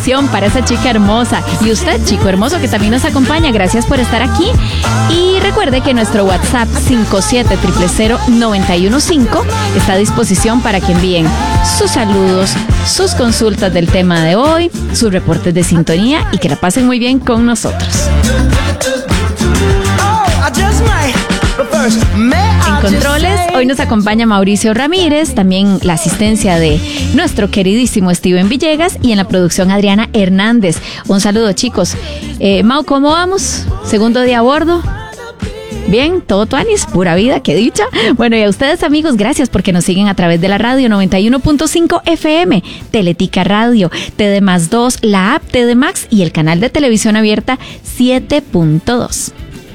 disposición para esa chica hermosa. Y usted, chico hermoso, que también nos acompaña, gracias por estar aquí. Y recuerde que nuestro WhatsApp 57000915 está a disposición para que envíen sus saludos, sus consultas del tema de hoy, sus reportes de sintonía y que la pasen muy bien con nosotros. En controles, hoy nos acompaña Mauricio Ramírez, también la asistencia de nuestro queridísimo Steven Villegas y en la producción Adriana Hernández. Un saludo, chicos. Mau, ¿cómo vamos? Segundo día a bordo. Bien, todo tuanis, pura vida, qué dicha. Bueno, y a ustedes, amigos, gracias porque nos siguen a través de la radio 91.5 FM, Teletica Radio, TD+2, la app TD Max y el canal de televisión abierta 7.2.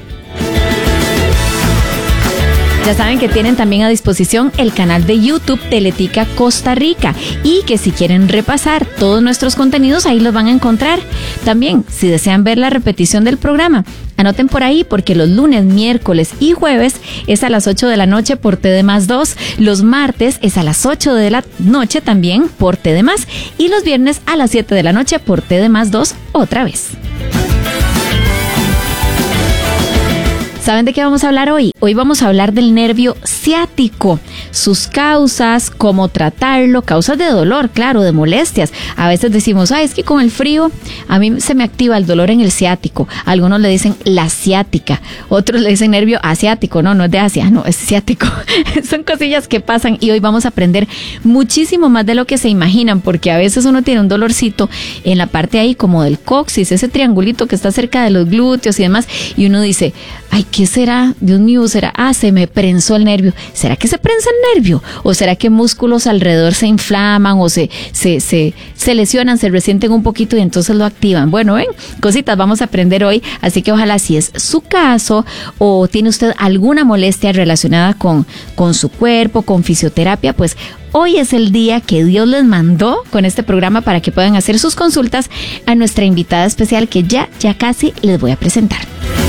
Ya saben que tienen también a disposición el canal de YouTube Teletica Costa Rica y que si quieren repasar todos nuestros contenidos ahí los van a encontrar. También, si desean ver la repetición del programa, anoten por ahí porque los lunes, miércoles y jueves es a las 8 de la noche por TD+2, los martes es a las 8 de la noche también por TD+, y los viernes a las 7 de la noche por TD+2 otra vez. ¿Saben de qué vamos a hablar hoy? Hoy vamos a hablar del nervio ciático, sus causas, cómo tratarlo, causas de dolor, claro, de molestias. A veces decimos, es que con el frío a mí se me activa el dolor en el ciático. Algunos le dicen la ciática, otros le dicen nervio asiático, no es de Asia, no, es ciático. Son cosillas que pasan y hoy vamos a aprender muchísimo más de lo que se imaginan, porque a veces uno tiene un dolorcito en la parte ahí como del coxis, ese triangulito que está cerca de los glúteos y demás, y uno dice, ¿qué será? Dios mío, ¿será? Se me prensó el nervio. ¿Será que se prensa el nervio? ¿O será que músculos alrededor se inflaman o se lesionan, se resienten un poquito y entonces lo activan? Bueno, cositas vamos a aprender hoy, así que ojalá si es su caso o tiene usted alguna molestia relacionada con su cuerpo, con fisioterapia, pues hoy es el día que Dios les mandó con este programa para que puedan hacer sus consultas a nuestra invitada especial que ya casi les voy a presentar.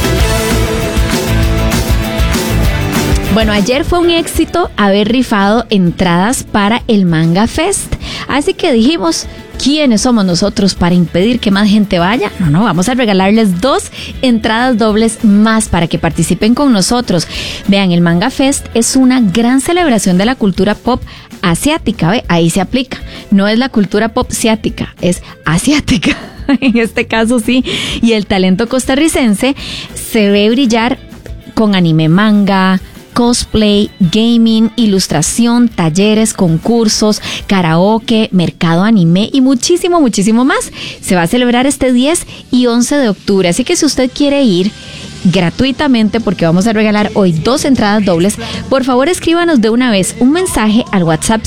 Bueno, ayer fue un éxito haber rifado entradas para el Manga Fest. Así que dijimos, ¿quiénes somos nosotros para impedir que más gente vaya? No, vamos a regalarles 2 entradas dobles más para que participen con nosotros. Vean, el Manga Fest es una gran celebración de la cultura pop asiática, ahí se aplica. No es la cultura pop ciática, es asiática. En este caso sí. Y el talento costarricense se ve brillar con anime, manga, cosplay, gaming, ilustración, talleres, concursos, karaoke, mercado anime y muchísimo más. Se va a celebrar este 10 y 11 de octubre, así que si usted quiere ir gratuitamente, porque vamos a regalar hoy 2 entradas dobles, por favor escríbanos de una vez un mensaje al WhatsApp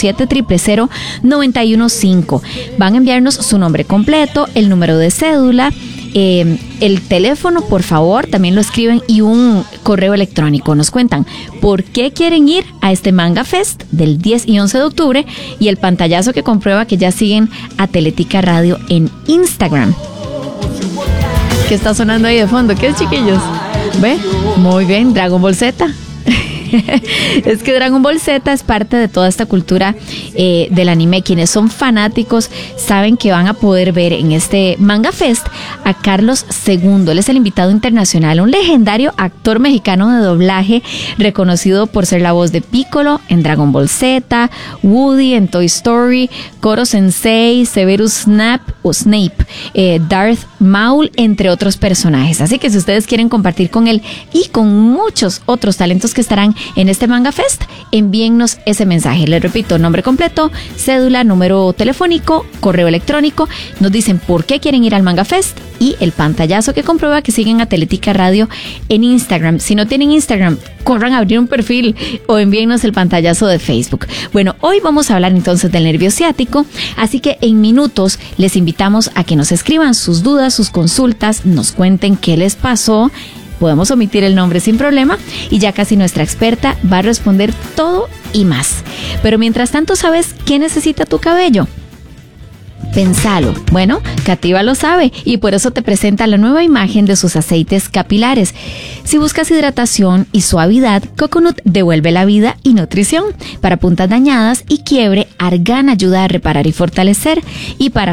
57000915. Van a enviarnos su nombre completo, el número de cédula, el teléfono, por favor, también lo escriben, y un correo electrónico. Nos cuentan por qué quieren ir a este Manga Fest del 10 y 11 de octubre y el pantallazo que comprueba que ya siguen a Teletica Radio en Instagram. ¿Qué está sonando ahí de fondo? ¿Qué es, chiquillos? ¿Ve? Muy bien, Dragon Ball Z. Es que Dragon Ball Z es parte de toda esta cultura del anime. Quienes son fanáticos saben que van a poder ver en este Manga Fest a Carlos II. Él es el invitado internacional, un legendario actor mexicano de doblaje reconocido por ser la voz de Piccolo en Dragon Ball Z, Woody en Toy Story, Koro Sensei, Severus Snape, Darth Maul, entre otros personajes. Así que si ustedes quieren compartir con él y con muchos otros talentos que estarán en este Manga Fest, envíennos ese mensaje. Les repito, nombre completo, cédula, número telefónico, correo electrónico. Nos dicen por qué quieren ir al Manga Fest y el pantallazo que comprueba que siguen a Teletica Radio en Instagram. Si no tienen Instagram, corran a abrir un perfil o envíennos el pantallazo de Facebook. Bueno, hoy vamos a hablar entonces del nervio ciático, así que en minutos les invitamos a que nos escriban sus dudas, sus consultas, nos cuenten qué les pasó. Podemos omitir el nombre sin problema y ya casi nuestra experta va a responder todo y más. Pero mientras tanto, ¿sabes qué necesita tu cabello? Pensalo. Bueno, Cativa lo sabe y por eso te presenta la nueva imagen de sus aceites capilares. Si buscas hidratación y suavidad, Coconut devuelve la vida y nutrición. Para puntas dañadas y quiebre, Argan ayuda a reparar y fortalecer. Y para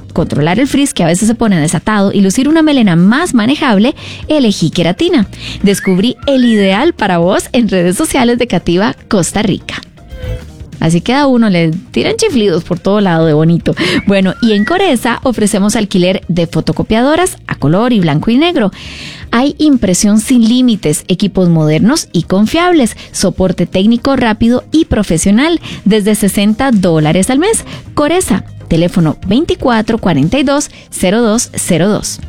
controlar el frizz que a veces se pone desatado y lucir una melena más manejable, elegí Keratina. Descubrí el ideal para vos en redes sociales de Cativa Costa Rica. Así que a uno le tiran chiflidos por todo lado de bonito. Bueno, y en Coresa ofrecemos alquiler de fotocopiadoras a color y blanco y negro. Hay impresión sin límites, equipos modernos y confiables, soporte técnico rápido y profesional, desde $60 al mes. Coresa, teléfono 2442-0202.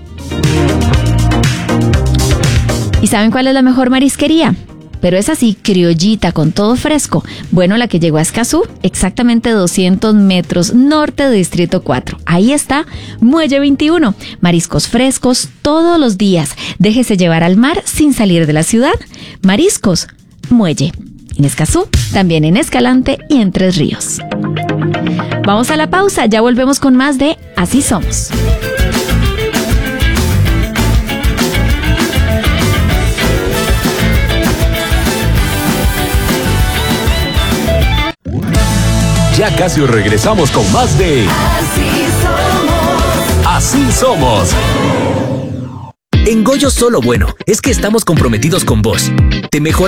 ¿Y saben cuál es la mejor marisquería? Pero es así, criollita, con todo fresco. Bueno, la que llegó a Escazú, exactamente 200 metros norte de Distrito 4. Ahí está, Muelle 21. Mariscos frescos todos los días. Déjese llevar al mar sin salir de la ciudad. Mariscos, Muelle. En Escazú, también en Escalante y en Tres Ríos. Vamos a la pausa, ya volvemos con más de Así Somos. Ya casi regresamos con más de Así Somos. En Goyo solo bueno es que estamos comprometidos con vos. Te mejoramos